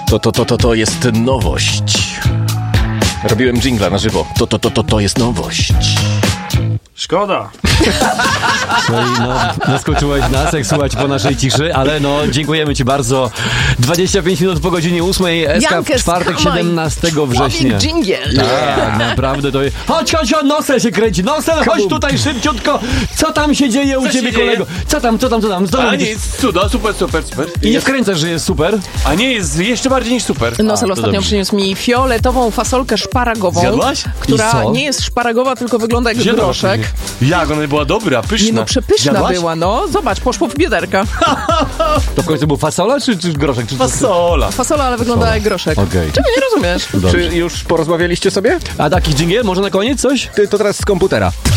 To jest nowość. Robiłem dżingla na żywo. To jest nowość. Szkoda. Naskoczyłeś nas, jak słuchać po naszej ciszy, ale dziękujemy Ci bardzo. 25 minut po godzinie 8 SK w czwartek, 17 września. Tak, naprawdę to jest... Chodź, nosem się kręci, chodź tutaj szybciutko. Co tam się dzieje u Ciebie, kolego? Co tam? A nie, jest cudo, super. I nie wkręcasz, że jest super? A nie, jest jeszcze bardziej niż super. Nosel ostatnio przyniósł mi fioletową fasolkę szparagową. Zjadłaś? Która nie jest szparagowa, tylko wygląda jak groszek. Jak ona była dobra, pyszna. Przepyszna była, Zobacz, poszło w biederka. To w końcu był fasola, czy groszek? Fasola. Fasola, ale wygląda jak groszek. Okay. Czego nie rozumiesz? Czy już porozmawialiście sobie? A taki dżingiel? Może na koniec coś? To teraz z komputera.